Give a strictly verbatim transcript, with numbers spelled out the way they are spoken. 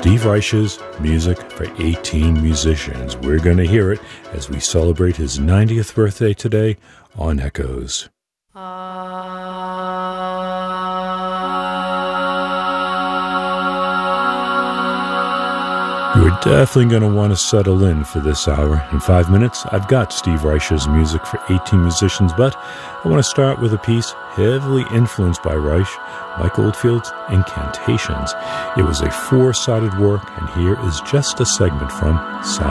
Steve Reich's music for eighteen musicians. We're going to hear it as we celebrate his ninetieth birthday today on Echoes. You're definitely going to want to settle in for this hour. In five minutes, I've got Steve Reich's music for eighteen musicians, but I want to start with a piece heavily influenced by Reich, Mike Oldfield's Incantations. It was a four-sided work, and here is just a segment from side